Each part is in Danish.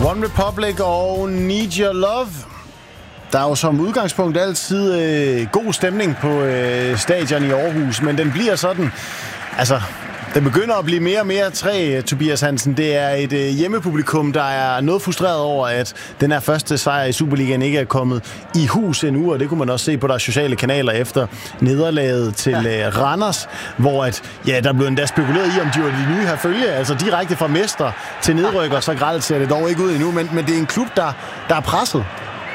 One Republic og Need Your Love. Der er jo som udgangspunkt altid god stemning på stadion i Aarhus, men den bliver sådan... Altså, den begynder at blive mere og mere træ, Tobias Hansen. Det er et hjemmepublikum, der er noget frustreret over, at den her første sejr i Superligaen ikke er kommet i hus endnu, og det kunne man også se på deres sociale kanaler efter nederlaget til Randers, hvor at, der blev endda spekuleret i, om de var de nye her følge, altså direkte fra mester til nedrykker, så grelt ser det dog ikke ud endnu, men det er en klub, der er presset.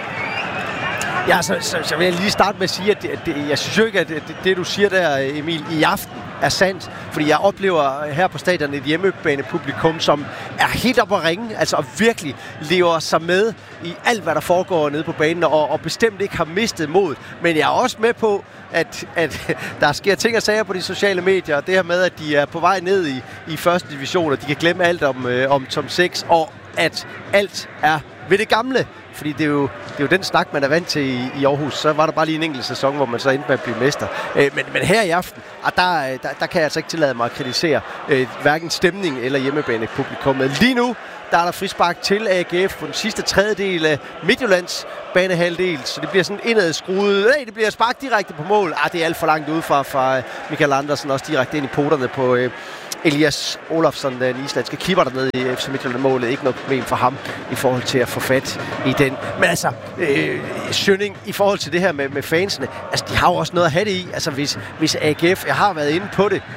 Ja, så vil jeg lige starte med at sige, at jeg synes jo ikke, at det du siger der, Emil, i aften er sandt. Fordi jeg oplever her på stadion et hjemmebanepublikum, som er helt op at ringe, altså og virkelig lever sig med i alt, hvad der foregår nede på banen, og bestemt ikke har mistet mod. Men jeg er også med på, at der sker ting og sager på de sociale medier, og det her med, at de er på vej ned i første division, og de kan glemme alt om top 6, og at alt er ved det gamle. Fordi det er jo den snak, man er vant til i Aarhus. Så var der bare lige en enkelt sæson, hvor man så endte med at blive mester. Men her i aften, der kan jeg altså ikke tillade mig at kritisere hverken stemning eller hjemmebanepublikummet. Lige nu, der er der frispark til AGF på den sidste tredjedel af Midtjyllands banehalvdel. Så det bliver sådan indadskruet. Det bliver spark direkte på mål. Det er alt for langt ude fra Michael Andersen, også direkte ind i poterne på... Elias Olofsson, den islandske keeper dernede i FC Midtjylland-målet. Ikke noget problem for ham i forhold til at få fat i den. Men altså, Schønning, i forhold til det her med fansene, altså de har jo også noget at have det i. Altså hvis AGF, jeg har været inde på det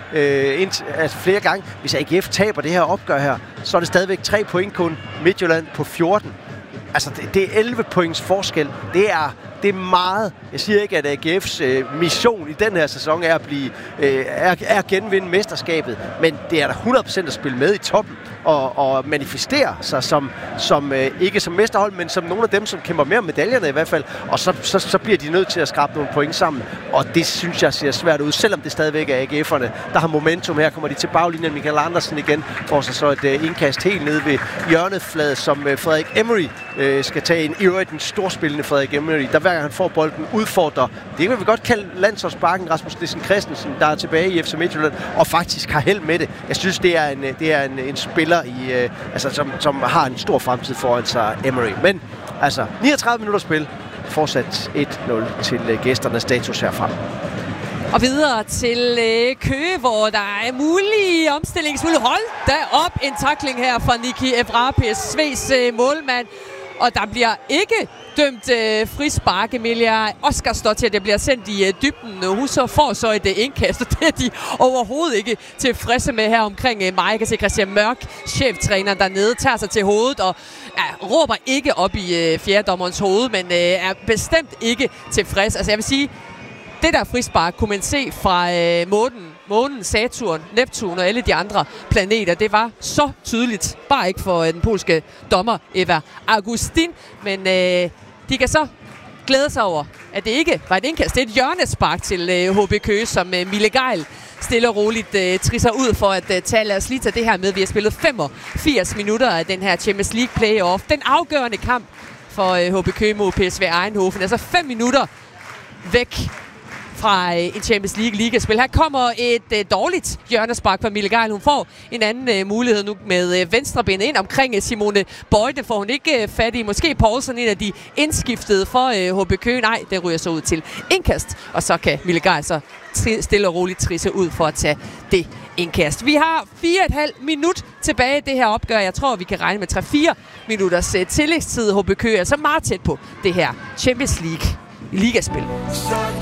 flere gange, hvis AGF taber det her opgør her, så er det stadigvæk 3 point kun. Midtjylland på 14. Altså det er 11 points forskel. Det er meget. Jeg siger ikke, at AGF's mission i den her sæson er at genvinde mesterskabet, men det er da 100% at spille med i toppen og manifestere sig som ikke som mesterhold, men som nogle af dem, som kæmper mere om medaljerne i hvert fald, og så bliver de nødt til at skrabe nogle point sammen, og det synes jeg ser svært ud, selvom det stadigvæk er AGF'erne, der har momentum. Her kommer de til baglinjen. Michael Andersen igen får sig så et indkast helt nede ved hjørnefladet, som Frederik Emery skal tage en. I øvrigt en storspillende Frederik Emery, der hver gang han får bolden udfordrer. Det kan vi godt kalde landsholdsbakken Rasmus Nielsen Christensen, der er tilbage i FC Midtjylland og faktisk har held med det. Jeg synes, det er en spiller, som har en stor fremtid foran sig, Emery. Men altså, 39 minutter spil, fortsat 1-0 til gæsternes status herfra. Og videre til Køge, hvor der er mulige omstillingsmuligheder. Hold da op, en tackling her fra Niki Evrapes, Sves målmand. Og der bliver ikke dømt frispark. Emilia Oscar står til, at det bliver sendt i dybden. Hun så får så et indkast, og det er de overhovedet ikke tilfredse med her omkring mig. Jeg kan se Christian Mørk, cheftræneren dernede, tager sig til hovedet og råber ikke op i fjerdommerens hoved, men er bestemt ikke tilfreds. Altså jeg vil sige, det der frispark kunne man se fra månen, Saturn, Neptun og alle de andre planeter. Det var så tydeligt. Bare ikke for den polske dommer Eva Augustin. Men de kan så glæde sig over, at det ikke var et indkast. Det er et hjørnespark til HB Køge, som Mille Geil stille og roligt trisser ud for at tage. Lad os lige tage det her med. Vi har spillet 85 minutter af den her Champions League playoff. Den afgørende kamp for HB Køge mod PSV Eindhoven. Altså 5 minutter væk fra en Champions League ligaspil. Her kommer et dårligt hjørnespark fra Mille Geil. Hun får en anden mulighed nu med venstrebenet ind omkring Simone Bøjde. Får hun ikke fat i. Måske Poulsen, en af de indskiftede for HB Køge. Nej, det ryger så ud til indkast. Og så kan Mille Geil så stille og roligt trisse ud for at tage det indkast. Vi har 4,5 minut tilbage det her opgør. Jeg tror, vi kan regne med 3-4 minutters tillægstid. HB Køge er så meget tæt på det her Champions League ligaspil.